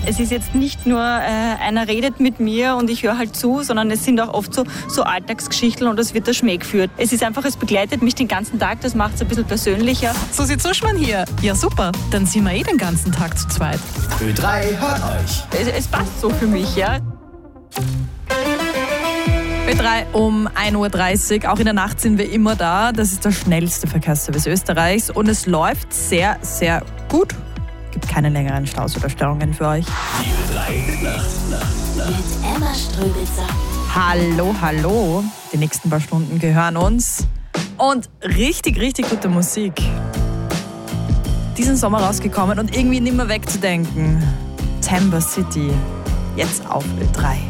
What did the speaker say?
Es ist jetzt nicht nur einer redet mit mir und ich höre halt zu, sondern es sind auch oft so Alltagsgeschichten und es wird der Schmäh geführt. Es ist einfach, es begleitet mich den ganzen Tag, das macht es ein bisschen persönlicher. Susi Zuschmann hier. Ja super, dann sind wir den ganzen Tag zu zweit. Ö3 hört euch. Es passt so für mich, ja. Ö3 um 1.30 Uhr. Auch in der Nacht sind wir immer da. Das ist der schnellste Verkehrsservice Österreichs und es läuft sehr, sehr gut. Gibt keine längeren Staus oder Störungen für euch. Die Ö3 Nacht. Mit Emma Ströbitzer. Hallo, hallo. Die nächsten paar Stunden gehören uns. Und richtig, richtig gute Musik. Diesen Sommer rausgekommen und irgendwie nicht mehr wegzudenken. Timber City. Jetzt auf Ö3.